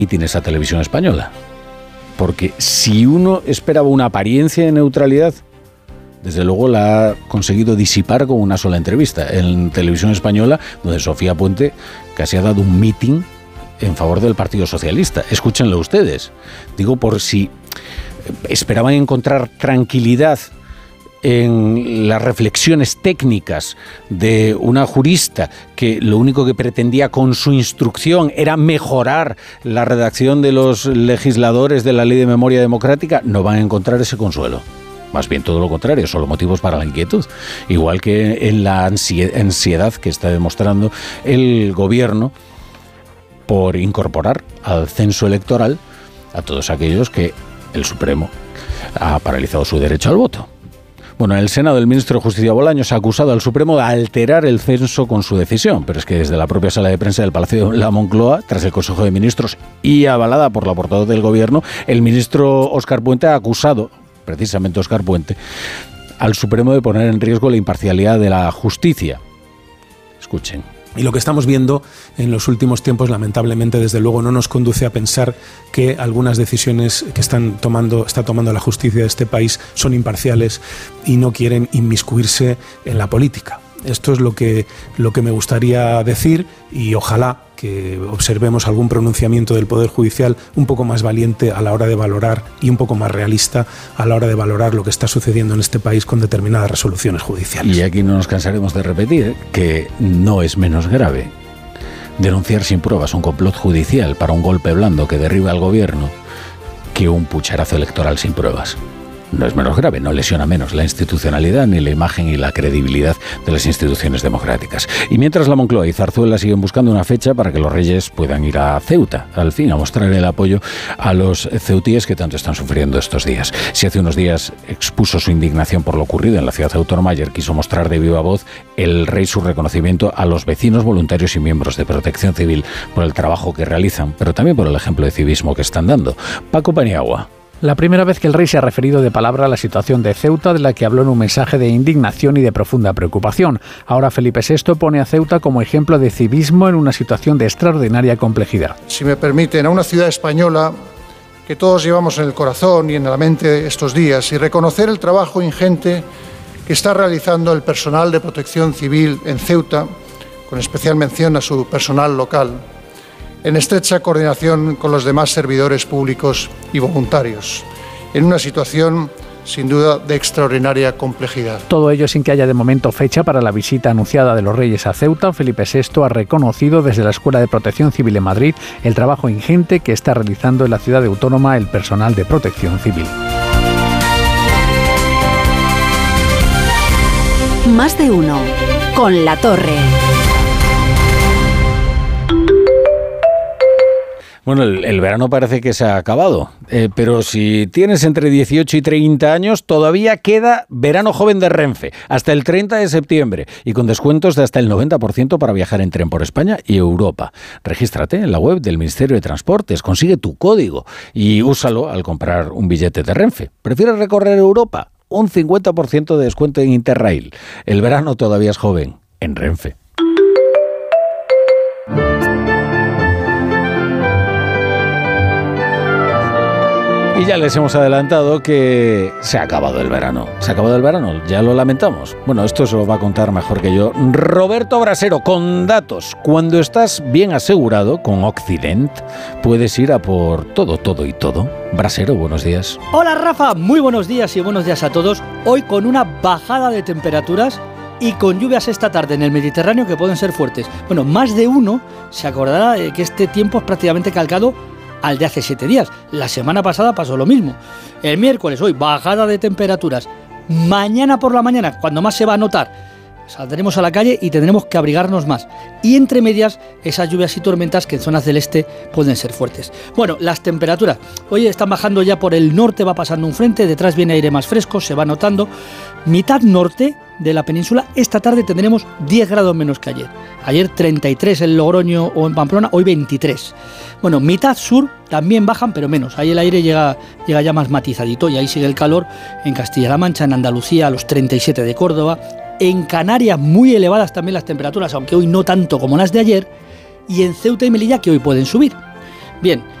mítines a Televisión Española. Porque si uno esperaba una apariencia de neutralidad, desde luego la ha conseguido disipar con una sola entrevista en Televisión Española, donde Sofía Puente casi ha dado un mitin en favor del Partido Socialista. Escúchenlo ustedes. Digo, por si esperaban encontrar tranquilidad en las reflexiones técnicas de una jurista que lo único que pretendía con su instrucción era mejorar la redacción de los legisladores de la Ley de Memoria Democrática, no van a encontrar ese consuelo. Más bien todo lo contrario, solo motivos para la inquietud. Igual que en la ansiedad que está demostrando el gobierno por incorporar al censo electoral a todos aquellos que el Supremo ha paralizado su derecho al voto. Bueno, en el Senado el ministro de Justicia Bolaños ha acusado al Supremo de alterar el censo con su decisión, pero es que desde la propia sala de prensa del Palacio de la Moncloa, tras el Consejo de Ministros y avalada por la portavoz del Gobierno, el ministro Óscar Puente ha acusado, precisamente Óscar Puente, al Supremo de poner en riesgo la imparcialidad de la justicia. Escuchen. Y lo que estamos viendo en los últimos tiempos, lamentablemente, desde luego, no nos conduce a pensar que algunas decisiones que está tomando la justicia de este país son imparciales y no quieren inmiscuirse en la política. Esto es lo que me gustaría decir, y ojalá que observemos algún pronunciamiento del Poder Judicial un poco más valiente a la hora de valorar y un poco más realista a la hora de valorar lo que está sucediendo en este país con determinadas resoluciones judiciales. Y aquí no nos cansaremos de repetir que no es menos grave denunciar sin pruebas un complot judicial para un golpe blando que derriba al gobierno que un pucherazo electoral sin pruebas. No es menos grave, no lesiona menos la institucionalidad ni la imagen y la credibilidad de las instituciones democráticas. Y mientras la Moncloa y Zarzuela siguen buscando una fecha para que los reyes puedan ir a Ceuta, al fin, a mostrar el apoyo a los ceutíes que tanto están sufriendo estos días. Si hace unos días expuso su indignación por lo ocurrido en la ciudad autónoma, ayer quiso mostrar de viva voz el rey su reconocimiento a los vecinos, voluntarios y miembros de Protección Civil por el trabajo que realizan, pero también por el ejemplo de civismo que están dando. Paco Paniagua. La primera vez que el rey se ha referido de palabra a la situación de Ceuta, de la que habló en un mensaje de indignación y de profunda preocupación. Ahora Felipe VI pone a Ceuta como ejemplo de civismo en una situación de extraordinaria complejidad. Si me permiten, a una ciudad española que todos llevamos en el corazón y en la mente estos días, y reconocer el trabajo ingente que está realizando el personal de Protección Civil en Ceuta, con especial mención a su personal local, en estrecha coordinación con los demás servidores públicos y voluntarios, en una situación sin duda de extraordinaria complejidad. Todo ello sin que haya de momento fecha para la visita anunciada de los reyes a Ceuta. Felipe VI ha reconocido desde la Escuela de Protección Civil en Madrid el trabajo ingente que está realizando en la ciudad autónoma el personal de Protección Civil. Más de uno con La Torre. Bueno, el verano parece que se ha acabado, pero si tienes entre 18 y 30 años, todavía queda verano joven de Renfe, hasta el 30 de septiembre, y con descuentos de hasta el 90% para viajar en tren por España y Europa. Regístrate en la web del Ministerio de Transportes, consigue tu código y úsalo al comprar un billete de Renfe. ¿Prefieres recorrer Europa? Un 50% de descuento en Interrail. El verano todavía es joven, en Renfe. Y ya les hemos adelantado que se ha acabado el verano. ¿Se ha acabado el verano? Ya lo lamentamos. Bueno, esto se lo va a contar mejor que yo Roberto Brasero, con datos. Cuando estás bien asegurado con Occident, puedes ir a por todo, todo y todo. Brasero, buenos días. Hola Rafa, muy buenos días y buenos días a todos. Hoy con una bajada de temperaturas y con lluvias esta tarde en el Mediterráneo que pueden ser fuertes. Bueno, más de uno se acordará de que este tiempo es prácticamente calcado al de hace 7 días. La semana pasada pasó lo mismo. El miércoles, hoy, bajada de temperaturas. Mañana por la mañana, cuando más se va a notar, saldremos a la calle y tendremos que abrigarnos más. Y entre medias, esas lluvias y tormentas que en zonas del este pueden ser fuertes. Bueno, las temperaturas. Hoy están bajando ya por el norte, va pasando un frente, detrás viene aire más fresco, se va notando. Mitad norte de la península, esta tarde tendremos 10 grados menos que ayer. Ayer 33 en Logroño o en Pamplona, hoy 23. Bueno, mitad sur también bajan, pero menos. Ahí el aire llega ya más matizadito y ahí sigue el calor en Castilla-La Mancha, en Andalucía, a los 37 de Córdoba. En Canarias muy elevadas también las temperaturas, aunque hoy no tanto como las de ayer. Y en Ceuta y Melilla, que hoy pueden subir. Bien,